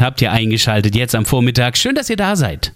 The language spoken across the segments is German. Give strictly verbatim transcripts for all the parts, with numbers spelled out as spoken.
habt ihr eingeschaltet jetzt am Vormittag. Schön, dass ihr da seid.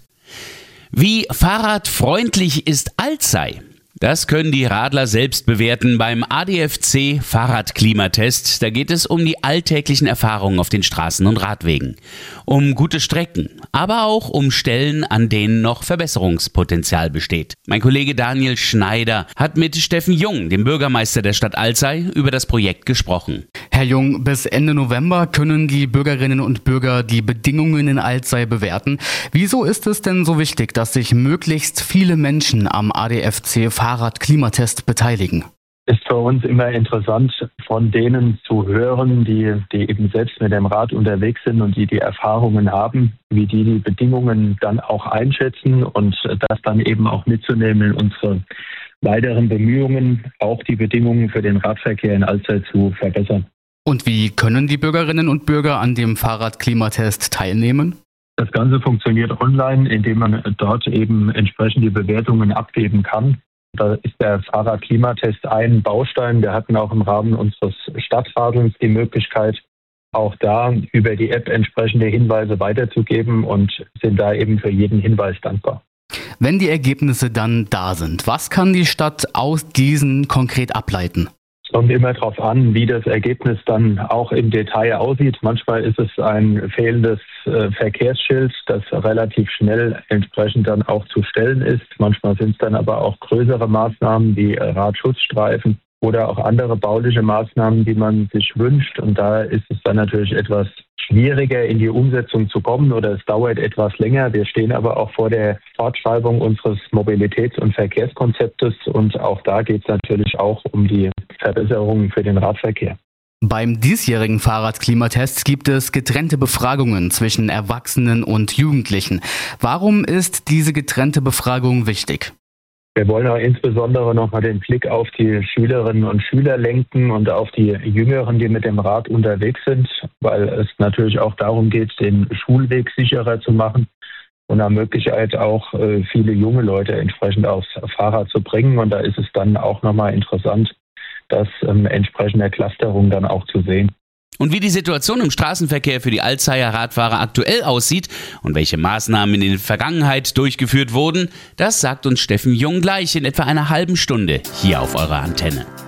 Wie fahrradfreundlich ist Alzey? Das können die Radler selbst bewerten beim A D F C Fahrradklimatest. Da geht es um die alltäglichen Erfahrungen auf den Straßen und Radwegen. Um gute Strecken, aber auch um Stellen, an denen noch Verbesserungspotenzial besteht. Mein Kollege Daniel Schneider hat mit Steffen Jung, dem Bürgermeister der Stadt Alzey, über das Projekt gesprochen. Herr Jung, bis Ende November können die Bürgerinnen und Bürger die Bedingungen in Alzey bewerten. Wieso ist es denn so wichtig, dass sich möglichst viele Menschen am A D F C Fahrradklimatest beteiligen? Ist für uns immer interessant, von denen zu hören, die, die eben selbst mit dem Rad unterwegs sind und die die Erfahrungen haben, wie die die Bedingungen dann auch einschätzen und das dann eben auch mitzunehmen in unsere weiteren Bemühungen, auch die Bedingungen für den Radverkehr in Alzey zu verbessern. Und wie können die Bürgerinnen und Bürger an dem Fahrradklimatest teilnehmen? Das Ganze funktioniert online, indem man dort eben entsprechend die Bewertungen abgeben kann. Da ist der Fahrradklimatest ein Baustein. Wir hatten auch im Rahmen unseres Stadtradelns die Möglichkeit, auch da über die App entsprechende Hinweise weiterzugeben und sind da eben für jeden Hinweis dankbar. Wenn die Ergebnisse dann da sind, was kann die Stadt aus diesen konkret ableiten? Es kommt immer darauf an, wie das Ergebnis dann auch im Detail aussieht. Manchmal ist es ein fehlendes äh, Verkehrsschild, das relativ schnell entsprechend dann auch zu stellen ist. Manchmal sind es dann aber auch größere Maßnahmen wie äh, Radschutzstreifen oder auch andere bauliche Maßnahmen, die man sich wünscht. Und da ist es dann natürlich etwas schwieriger, in die Umsetzung zu kommen oder es dauert etwas länger. Wir stehen aber auch vor der Fortschreibung unseres Mobilitäts- und Verkehrskonzeptes und auch da geht es natürlich auch um die Verbesserungen für den Radverkehr. Beim diesjährigen Fahrradklimatest gibt es getrennte Befragungen zwischen Erwachsenen und Jugendlichen. Warum ist diese getrennte Befragung wichtig? Wir wollen auch insbesondere nochmal den Blick auf die Schülerinnen und Schüler lenken und auf die Jüngeren, die mit dem Rad unterwegs sind, weil es natürlich auch darum geht, den Schulweg sicherer zu machen und nach Möglichkeit auch äh, viele junge Leute entsprechend aufs Fahrrad zu bringen. Und da ist es dann auch nochmal interessant, das ähm, entsprechende Clusterung dann auch zu sehen. Und wie die Situation im Straßenverkehr für die Alzeyer Radfahrer aktuell aussieht und welche Maßnahmen in der Vergangenheit durchgeführt wurden, das sagt uns Steffen Jung gleich in etwa einer halben Stunde hier auf eurer Antenne.